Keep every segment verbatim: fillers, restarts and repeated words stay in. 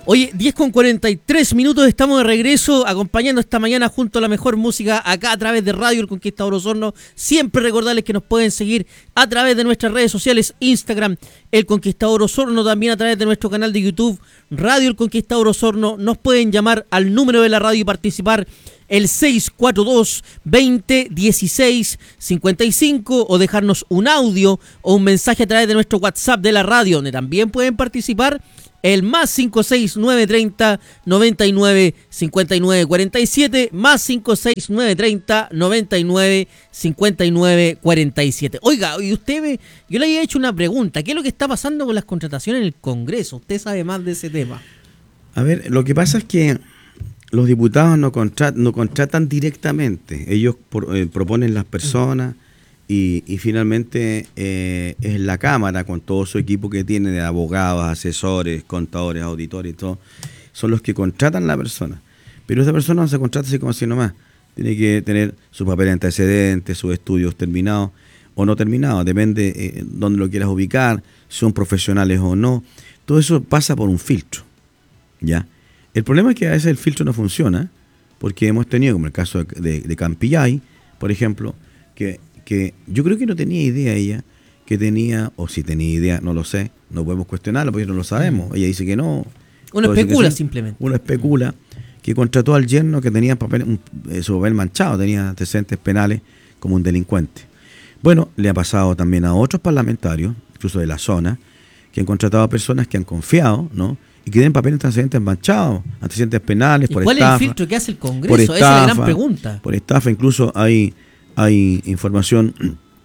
Oye, diez con cuarenta y tres minutos, estamos de regreso acompañando esta mañana junto a la mejor música acá a través de Radio El Conquistador Osorno. Siempre recordarles que nos pueden seguir a través de nuestras redes sociales, Instagram, El Conquistador Osorno, también a través de nuestro canal de YouTube, Radio El Conquistador Osorno. Nos pueden llamar al número de la radio y participar, el seis cuatro dos, veinte, dieciséis, cincuenta y cinco, o dejarnos un audio o un mensaje a través de nuestro WhatsApp de la radio, donde también pueden participar, el más cinco seis nueve treinta, noventa y nueve, cincuenta y nueve, cuarenta y siete, más cinco seis nueve treinta, noventa y nueve, cincuenta y nueve, cuarenta y siete. Oiga, y usted me, yo le había hecho una pregunta, ¿qué es lo que está pasando con las contrataciones en el Congreso? Usted sabe más de ese tema. A ver, lo que pasa es que los diputados no, contrat, no contratan directamente, ellos por, eh, proponen las personas y, y finalmente eh, es la Cámara con todo su equipo que tiene de abogados, asesores, contadores, auditores y todo, son los que contratan a la persona. Pero esa persona no se contrata así como así nomás, tiene que tener su papel antecedente, sus estudios terminados o no terminados, depende eh, dónde lo quieras ubicar, si son profesionales o no, todo eso pasa por un filtro, ¿ya? El problema es que a veces el filtro no funciona, porque hemos tenido, como el caso de, de, de Campillay, por ejemplo, que, que yo creo que no tenía idea ella, que tenía, o si tenía idea, no lo sé, no podemos cuestionarlo porque no lo sabemos. Ella dice que no. Uno especula sí, simplemente. Uno especula que contrató al yerno que tenía papel, un, su papel manchado, tenía antecedentes penales como un delincuente. Bueno, le ha pasado también a otros parlamentarios, incluso de la zona, que han contratado a personas que han confiado, ¿no? Y que tienen papeles antecedentes manchados, antecedentes penales, por ¿cuál estafa. ¿Cuál es el filtro que hace el Congreso? Por estafa, esa es la gran pregunta. Por estafa, incluso hay, hay información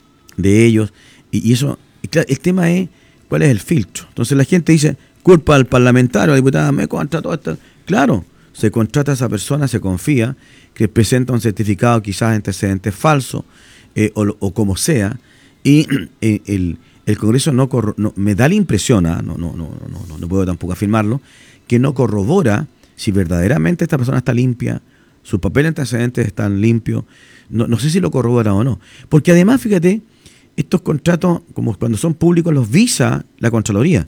de ellos. Y, y eso, y claro, el tema es, ¿cuál es el filtro? Entonces la gente dice, culpa al parlamentario, a la diputada, me contrató esto. Claro, se contrata a esa persona, se confía, que presenta un certificado quizás antecedentes falsos, eh, o, o como sea, y eh, el... El Congreso no, corro, no me da la impresión, ¿eh? no, no, no, no, no puedo tampoco afirmarlo, que no corrobora si verdaderamente esta persona está limpia, sus papeles antecedentes están limpios, no, no sé si lo corrobora o no. Porque además, fíjate, estos contratos, como cuando son públicos, los visa la Contraloría.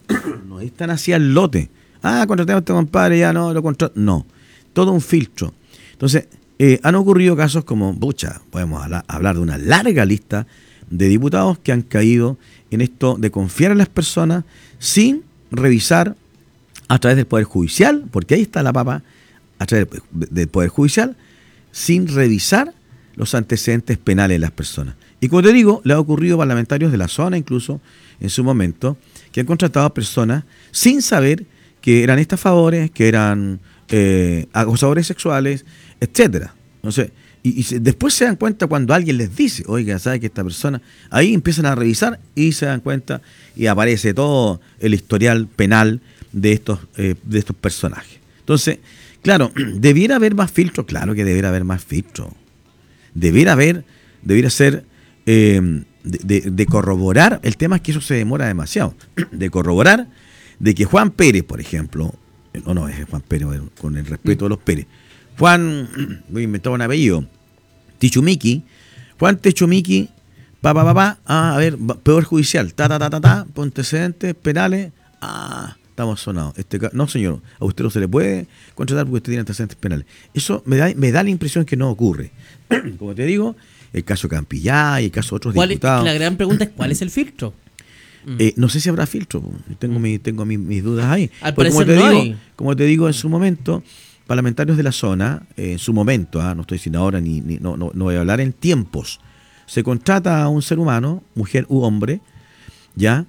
No están así al lote. Ah, contratamos a este compadre, ya no, lo contrato. No, todo un filtro. Entonces, eh, han ocurrido casos como, pucha, podemos hablar, hablar de una larga lista de diputados que han caído en esto de confiar en las personas sin revisar a través del Poder Judicial, porque ahí está la papa, a través del Poder Judicial, sin revisar los antecedentes penales de las personas. Y como te digo, le ha ocurrido a parlamentarios de la zona, incluso en su momento, que han contratado a personas sin saber que eran estafadores, que eran eh, acosadores sexuales, etcétera. Entonces, Y, y se, después se dan cuenta cuando alguien les dice, oiga, ¿sabe que esta persona? Ahí empiezan a revisar y se dan cuenta y aparece todo el historial penal de estos, eh, de estos personajes. Entonces, claro, ¿debiera haber más filtros? Claro que debiera haber más filtros. Debiera haber, debiera ser eh, de, de, de corroborar, el tema es que eso se demora demasiado, de corroborar de que Juan Pérez, por ejemplo, no, no, es Juan Pérez, con el respeto de los Pérez, Juan, voy a inventar un apellido, Tichumiki, Juan Techumiki, pa, pa, pa, pa, ah, a ver, Poder Judicial, ta, ta, ta, ta, ta, antecedentes penales, ah, estamos sonados. Este, no, señor, a usted no se le puede contratar porque usted tiene antecedentes penales. Eso me da, me da la impresión que no ocurre. Como te digo, el caso Campillay, el caso de otros diputados. Es, la gran pregunta es, ¿cuál es el filtro? Eh, no sé si habrá filtro, tengo, mi, tengo mis, mis dudas ahí. Al porque parecer como te no digo, hay. Como te digo, en su momento, parlamentarios de la zona, eh, en su momento, ah, no estoy diciendo ahora, ni, ni no, no, no voy a hablar en tiempos, se contrata a un ser humano, mujer u hombre, ¿ya?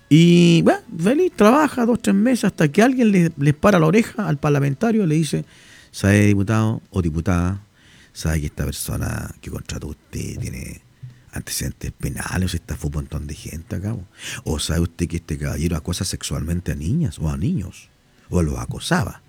Y, bueno, feliz, trabaja dos, tres meses hasta que alguien les, les para la oreja al parlamentario y le dice, ¿sabe, diputado o diputada? ¿Sabe que esta persona que contrató usted tiene antecedentes penales, estafó un montón de gente acá? ¿O sabe usted que este caballero acosa sexualmente a niñas o a niños? ¿O los acosaba?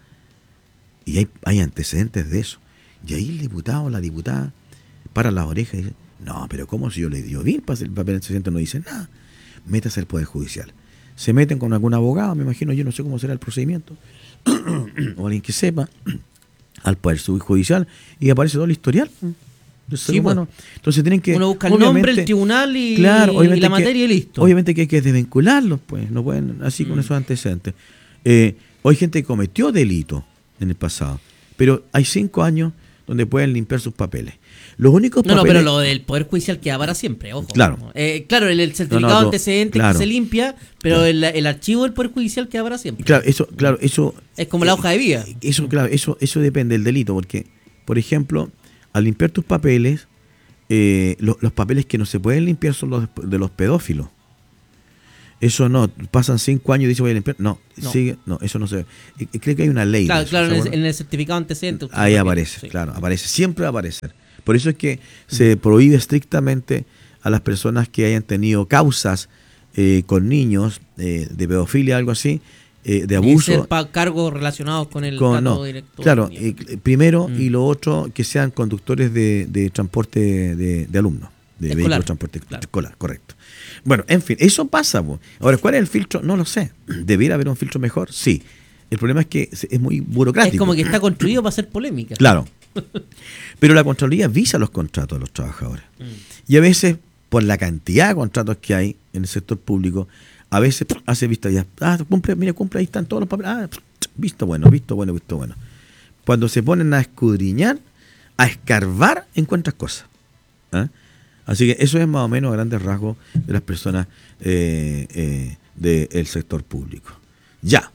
Y hay, hay antecedentes de eso. Y ahí el diputado o la diputada para las orejas y dice, no, pero ¿cómo si yo le dio bien? El papel antecedente no dice nada. Métase al Poder Judicial. Se meten con algún abogado, me imagino, yo no sé cómo será el procedimiento, o alguien que sepa, al Poder Judicial, y aparece todo el historial. Sí, bueno, entonces tienen que... Uno busca el nombre, el tribunal y, claro, y la materia que, y listo. Obviamente que hay que desvincularlos, pues, no pueden así con mm. esos antecedentes. Eh, O hay gente que cometió delito en el pasado, pero hay cinco años donde pueden limpiar sus papeles. Los únicos No, papeles... no, pero lo del Poder Judicial queda para siempre, ojo. Claro. Eh, claro, el, el certificado No, no, de no, antecedentes claro. que se limpia, pero Claro. el, el archivo del Poder Judicial queda para siempre. Claro, eso, claro, eso... Es como la eh, hoja de vida. Eso, claro, eso, eso depende del delito, porque, por ejemplo, al limpiar tus papeles, eh, lo- los papeles que no se pueden limpiar son los de los pedófilos. Eso no, pasan cinco años y dice voy a limpiar. No, No. sigue, no, eso no se ve. Y- y creo que hay una ley. de Claro, eso, claro, ¿se en el, acuerdan? en el certificado de antecedentes. usted Ahí también, aparece, sí. claro, aparece, siempre va a aparecer. Por eso es que se prohíbe estrictamente a las personas que hayan tenido causas eh, con niños eh, de pedofilia, algo así, eh, de Tiene que abuso. ser pa- cargos relacionados con el Con, trato no, directo. claro, Y- eh, primero Mm. y lo otro, que sean conductores de, de transporte de, de alumnos, de Escolar, vehículos de transporte claro. escolar, correcto. Bueno, en fin, eso pasa. Po. Ahora, ¿cuál es el filtro? No lo sé. ¿Debiera haber un filtro mejor? Sí. El problema es que es es muy burocrático. es como que está construido para hacer polémica. Claro. Pero la Contraloría visa los contratos de los trabajadores. Mm. Y a veces, por la cantidad de contratos que hay en el sector público, a veces pff, hace vista ya. Ah, cumple, mire, cumple, ahí están todos los papeles. Ah, pff, visto bueno, visto bueno, visto bueno. Cuando se ponen a escudriñar, a escarbar, encuentras cosas. ¿Ah? Así que eso es más o menos a grandes rasgos de las personas eh, eh, del sector público. Ya.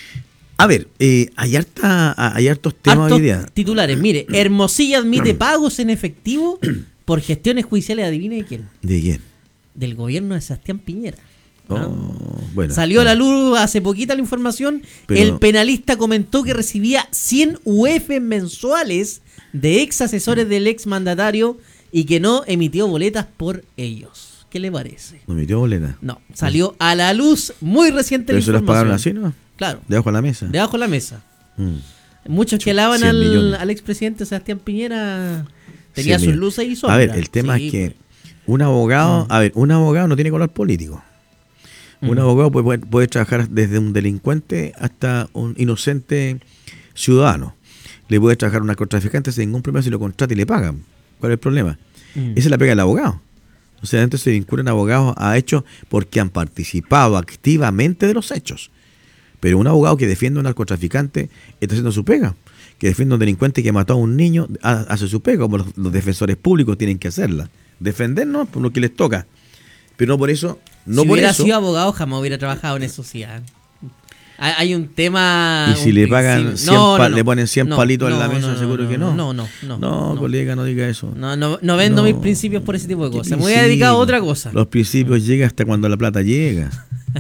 A ver, eh, hay, harta, hay hartos temas Hartos hoy día. titulares. Mire, Hermosilla admite pagos en efectivo por gestiones judiciales. ¿Adivine de quién? ¿De quién? Del gobierno de Sebastián Piñera. ¿Ah? Oh, bueno, Salió a la bueno. luz hace poquita la información. Pero- El penalista comentó que recibía cien U F mensuales de ex asesores del ex mandatario y que no emitió boletas por ellos. ¿Qué le parece? No emitió boleta. No, salió a la luz muy reciente ¿Pero la se las información. pagaron así, no? Claro, Debajo de la mesa. debajo de la mesa. Mm. Muchos que alaban cien al, millones. al expresidente Sebastián Piñera tenía cien sus millones. luces y A sombras. ver, el tema Sí, es que un abogado, Mm. a ver, un abogado no tiene color político. Un Mm. abogado puede, puede, puede trabajar desde un delincuente hasta un inocente ciudadano. Le puede trabajar a un narcotraficante sin ningún problema si lo contrata y le pagan. ¿Cuál es el problema? Mm. Esa es la pega del abogado. O sea, entonces se vinculan abogados a hechos porque han participado activamente de los hechos. Pero un abogado que defiende a un narcotraficante está haciendo su pega. Que defiende a un delincuente que mató a un niño ha- hace su pega, como los, los defensores públicos tienen que hacerla. Defendernos por lo que les toca. Pero no por eso, no si por hubiera eso. sido abogado jamás hubiera trabajado en eso, sí. ¿ah? Hay hay un tema... Y si un le pagan principio- cien pa- le ponen cien palitos en la mesa, seguro que no. No, no, no. No, no. colega, no diga eso. No, no, no vendo No. mis principios por ese tipo de ¿Qué cosas. Me voy a dedicar a otra cosa. Los principios llegan hasta cuando la plata llega.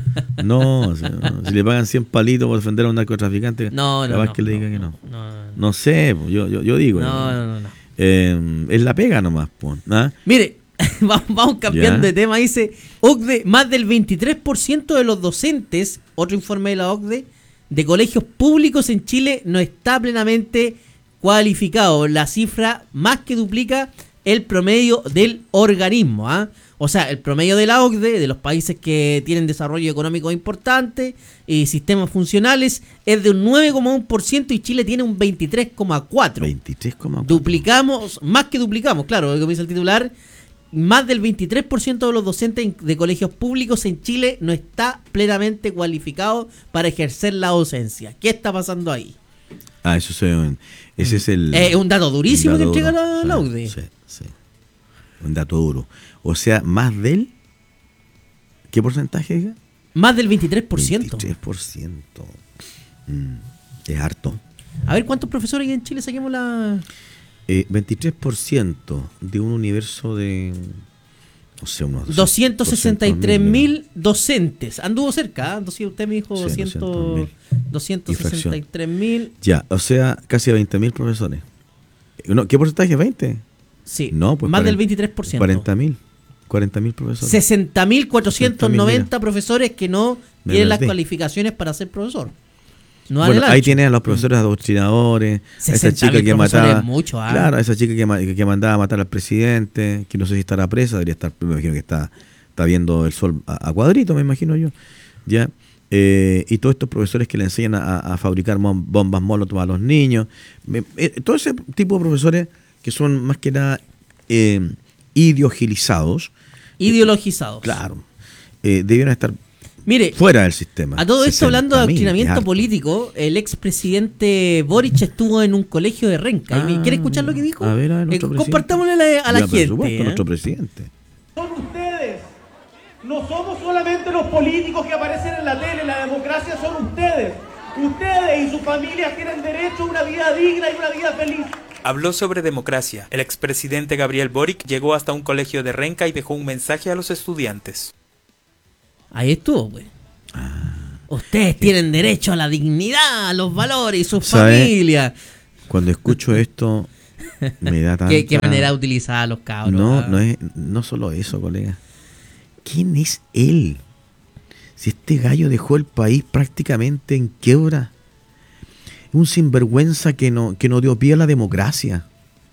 No, o sea, si le pagan cien palitos por defender a un narcotraficante, No, no, capaz no, que le no, diga que no. No, no, No sé, pues, yo, yo, yo digo. no, eh, no, no, no. eh, es la pega nomás. Pues, ¿ah? Mire, vamos, vamos cambiando Ya. de tema. Dice, O C D E, más del veintitrés por ciento de los docentes, otro informe de la O C D E, de colegios públicos en Chile no está plenamente cualificado. La cifra más que duplica el promedio del organismo. ¿ah? O sea, el promedio de la O C D E, de los países que tienen desarrollo económico importante y sistemas funcionales, es de un nueve coma uno por ciento y Chile tiene un veintitrés coma cuatro por ciento. veintitrés coma cuatro. Duplicamos, más que duplicamos, claro, como dice el titular, más del veintitrés por ciento de los docentes de colegios públicos en Chile no está plenamente cualificado para ejercer la docencia. ¿Qué está pasando ahí? Ah, eso se, ese es el. Es un dato durísimo un dato que entrega duro. la, Sí, la U C D E. Sí, sí. Un dato duro. O sea, más del. ¿Qué porcentaje? Diga? Más del veintitrés por ciento. veintitrés por ciento. Mm, es harto. A ver, ¿cuántos profesores hay en Chile? Saquemos la... Eh, veintitrés por ciento de un universo de. No sé, unos doscientos sesenta y tres doscientos mil docentes. Anduvo cerca, ¿eh? Entonces usted me dijo Sí, doscientos, doscientos mil. doscientos sesenta y tres mil. Ya, o sea, casi veinte mil profesores. No, ¿qué porcentaje? ¿veinte? Sí, No, pues más cuarenta del veintitrés por ciento. cuarenta mil. cuarenta mil profesores. sesenta mil cuatrocientos noventa mira. profesores que no Me tienen las perdí. cualificaciones para ser profesor. No dan Bueno, el ahí ancho. tienen a los profesores adoctrinadores, a esa sesenta chica mil que profesores mataba, es mucho, ¿ah? claro, a esa chica que, ma- que mandaba a matar al presidente, que no sé si estará presa, debería estar, me imagino que está, está viendo el sol a, a cuadrito, me imagino yo, ya, eh, y todos estos profesores que le enseñan a, a fabricar mom- bombas molotov a los niños, me- eh, todo ese tipo de profesores que son más que nada eh, ideologizados, Ideologizados. claro, eh, debieron estar. Mire, fuera del sistema. A todo esto, hablando de adoctrinamiento harto. político, el expresidente Boric estuvo en un colegio de Renca. Ah, ¿Quiere escuchar lo que dijo? A ver, a ver, Eh, nuestro compartámosle a la, a la Ya, por gente. supuesto, ¿eh? nuestro presidente. Son ustedes. No somos solamente los políticos que aparecen en la tele. La democracia son ustedes. Ustedes y sus familias tienen derecho a una vida digna y una vida feliz. Habló sobre democracia. El expresidente Gabriel Boric llegó hasta un colegio de Renca y dejó un mensaje a los estudiantes. Ahí estuvo, pues. Ah. Ustedes tienen derecho a la dignidad, a los valores y sus ¿Sabe? familias. Cuando escucho esto, me da tanta... ¿Qué, qué manera de utilizar a los cabros? No, ah? no es no solo eso, colega. ¿Quién es él? Si este gallo dejó el país prácticamente en quiebra. Un sinvergüenza que no, que no dio pie a la democracia.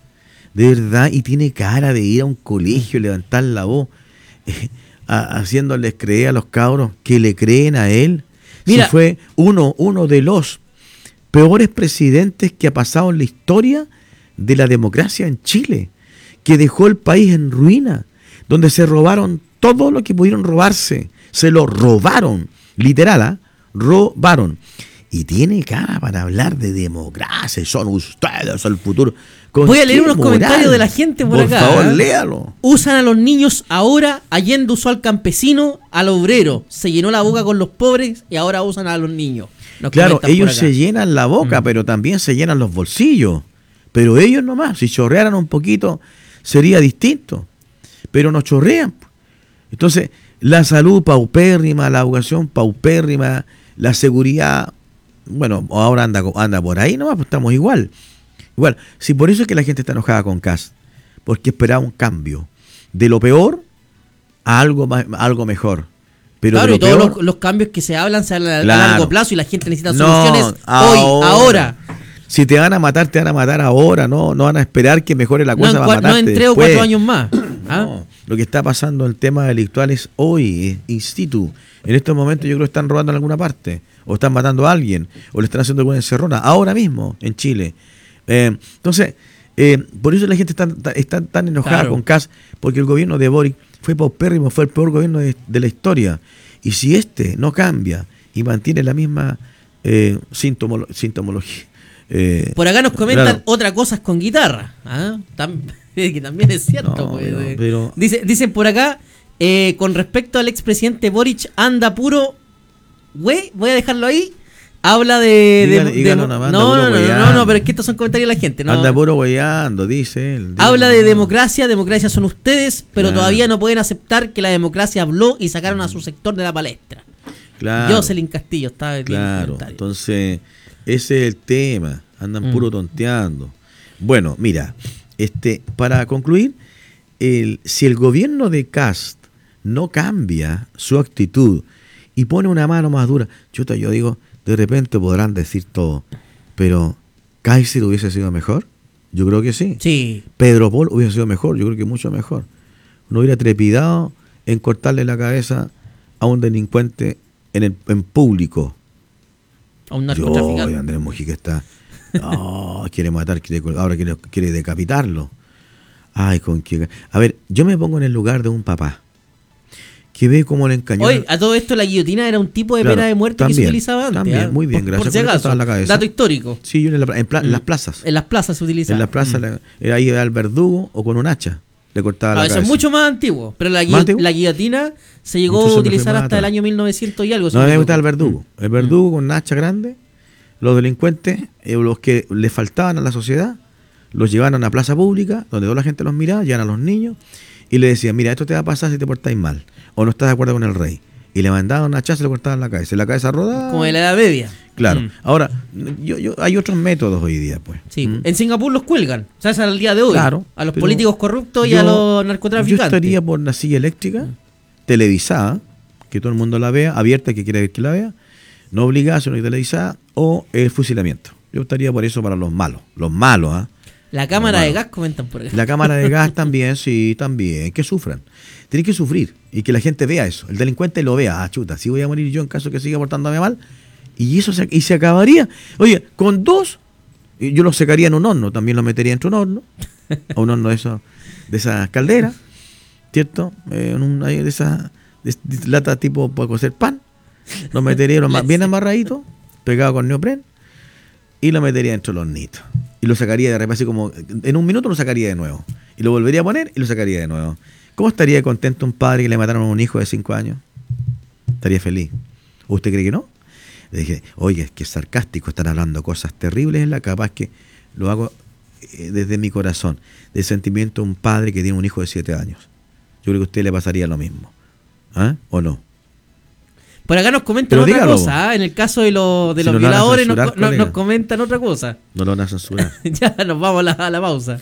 De verdad, y tiene cara de ir a un colegio, levantar la voz, eh, a, haciéndoles creer a los cabros que le creen a él. Mira, si fue uno, uno de los peores presidentes que ha pasado en la historia de la democracia en Chile, que dejó el país en ruina, donde se robaron todo lo que pudieron robarse, se lo robaron, literal, ¿eh? robaron. Y tiene cara para hablar de democracia, son ustedes el futuro. Voy a leer unos moral? comentarios de la gente por, por acá. Por favor, ¿eh? léalo. Usan a los niños ahora, Allende usó al campesino, al obrero, se llenó la boca con los pobres y ahora usan a los niños. Nos claro, ellos se llenan la boca, mm. pero también se llenan los bolsillos. Pero ellos nomás, si chorrearan un poquito, sería distinto. Pero no chorrean. Entonces, la salud paupérrima, la educación paupérrima, la seguridad, bueno, ahora anda, anda por ahí nomás, pues estamos igual. Igual, si por eso es que la gente está enojada con Kast, porque esperaba un cambio de lo peor a algo, más, a algo mejor. Pero claro, y todos peor, los, los cambios que se hablan se hablan claro, a largo plazo y la gente necesita no, soluciones ahora, hoy, ahora. Si te van a matar, te van a matar ahora, no no van a esperar que mejore la cosa no, para matarte no en tres o cuatro años más. ¿Ah? No, lo que está pasando en el tema delictual es hoy, in situ. En estos momentos yo creo que están robando en alguna parte, o están matando a alguien, o le están haciendo alguna encerrona, ahora mismo en Chile. Eh, entonces, eh, por eso la gente está, está tan enojada claro. con Kast, porque el gobierno de Boric fue paupérrimo, fue el peor gobierno de, de la historia. Y si este no cambia y mantiene la misma eh, sintomolo sintomología. Eh, por acá nos comentan claro. otra cosa con guitarra. ¿Ah? Tam que también es cierto. No, pues, no, eh. pero... Dice, dicen por acá, eh, con respecto al expresidente Boric, anda puro. Güey, voy a dejarlo ahí. Habla de. Dígale, de, dígalo de nomás, no, no, no, no, no, no, pero es que estos son comentarios de la gente. No. Anda puro weyando, dice él. Habla de democracia, democracia son ustedes, pero claro. todavía no pueden aceptar que la democracia habló y sacaron a su sector de la palestra. Claro. Jocelyn Castillo está Claro, entonces, ese es el tema. Andan mm. puro tonteando. Bueno, mira, este, para concluir, el, si el gobierno de Kast no cambia su actitud y pone una mano más dura, chuta, yo digo, de repente podrán decir todo, pero ¿Kaiser hubiese sido mejor? Yo creo que sí. Sí. Pedro Pol hubiese sido mejor, yo creo que mucho mejor. No hubiera trepidado en cortarle la cabeza a un delincuente en, el, en público. A un narcotraficante. Yo, Andrés Mujica está... No, quiere matar, quiere, ahora quiere, quiere decapitarlo. Ay, con qué... A ver, yo me pongo en el lugar de un papá que ve cómo le encañó. Oye, a todo esto la guillotina era un tipo de claro, pena de muerte también, que se utilizaba antes. También, ¿eh? muy bien, por, gracias. Por si acaso, en la cabeza. Dato histórico. Sí, yo en, la, en, pla, en las plazas. En las plazas se utilizaba. En las plazas, mm. era ahí al verdugo o con un hacha. Le cortaba ah, la eso cabeza. es mucho más antiguo, pero la, guillo, la guillotina se llegó Entonces a utilizar hasta atrás. El año mil novecientos y algo. No, me gusta el verdugo. El verdugo mm. con una hacha grande. Los delincuentes, eh, los que le faltaban a la sociedad, los llevaban a una plaza pública donde toda la gente los miraba, llevaban a los niños y le decían, mira, esto te va a pasar si te portáis mal o no estás de acuerdo con el rey. Y le mandaban una hacha y le cortaban la cabeza. Y la cabeza rodada. Como en la Edad Media. Claro. Mm. Ahora, yo, yo, hay otros métodos hoy día, pues. Sí. ¿Mm? En Singapur los cuelgan. O sea, es al día de hoy. Claro. A los políticos corruptos y yo, a los narcotraficantes. Yo estaría por una silla eléctrica, mm. televisada, que todo el mundo la vea, abierta, que quiera ver que la vea. No obligada, sino televisada, o el fusilamiento. Yo estaría por eso para los malos. Los malos, ¿ah? ¿eh? La cámara de gas comentan por ahí. La cámara de gas también, sí, también. Que sufran. Tienen que sufrir y que la gente vea eso. El delincuente lo vea. Ah, chuta, si voy a morir yo en caso que siga portándome mal. Y eso se, y se acabaría. Oye, con dos, yo los secaría en un horno. También los metería entre un horno. A un horno de, eso, de esas calderas. ¿Cierto? Eh, en un, de esas de, de lata tipo para cocer pan. Lo metería lo más, bien amarradito, pegado con neopren, y lo metería dentro de los nitos. Y lo sacaría de repente, así como en un minuto lo sacaría de nuevo. Y lo volvería a poner y lo sacaría de nuevo. ¿Cómo estaría contento un padre que le mataron a un hijo de cinco años? Estaría feliz. ¿Usted cree que no? Le dije, oye, es que es sarcástico, están hablando cosas terribles en la capaz que lo hago eh, desde mi corazón, del sentimiento de un padre que tiene un hijo de siete años. Yo creo que a usted le pasaría lo mismo. ¿Ah? ¿O no? Por acá nos comentan Pero otra dígalo. cosa, ¿eh? En el caso de, lo, de Si los no lo van a violadores nos, censurar, no- colega. nos comentan otra cosa. No lo van a censurar. Ya nos vamos a la, a la pausa.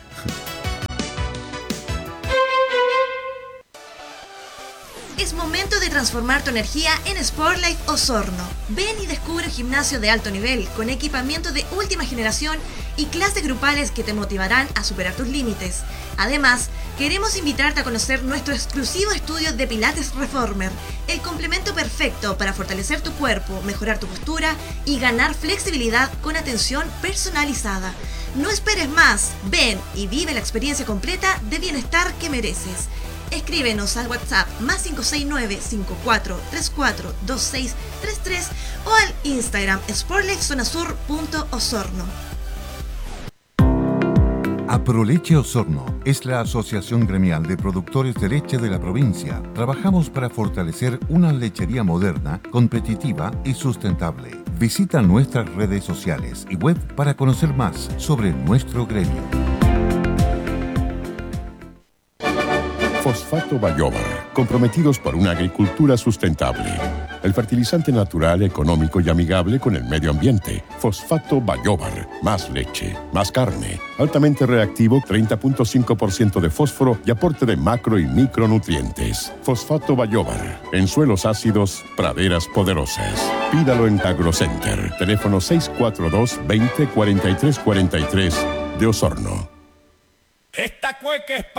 Es momento de transformar tu energía en Sportlife Osorno. Ven y descubre un gimnasio de alto nivel con equipamiento de última generación y clases grupales que te motivarán a superar tus límites. Además, queremos invitarte a conocer nuestro exclusivo estudio de Pilates Reformer, el complemento perfecto para fortalecer tu cuerpo, mejorar tu postura y ganar flexibilidad con atención personalizada. No esperes más, ven y vive la experiencia completa de bienestar que mereces. Escríbenos al WhatsApp más cinco seis nueve, cinco cuatro tres cuatro, dos seis tres tres o al Instagram sportlifezonasur punto osorno. Aproleche Osorno es la asociación gremial de productores de leche de la provincia. Trabajamos para fortalecer una lechería moderna, competitiva y sustentable. Visita nuestras redes sociales y web para conocer más sobre nuestro gremio. Fosfato Bayóvar, comprometidos por una agricultura sustentable. El fertilizante natural, económico y amigable con el medio ambiente. Fosfato Bayóvar, más leche, más carne, altamente reactivo, treinta punto cinco por ciento de fósforo y aporte de macro y micronutrientes. Fosfato Bayóvar, en suelos ácidos, praderas poderosas. Pídalo en Agrocenter, teléfono seis cuatro dos, veinte, cuarenta y tres cuarenta y tres de Osorno. Esta cueca es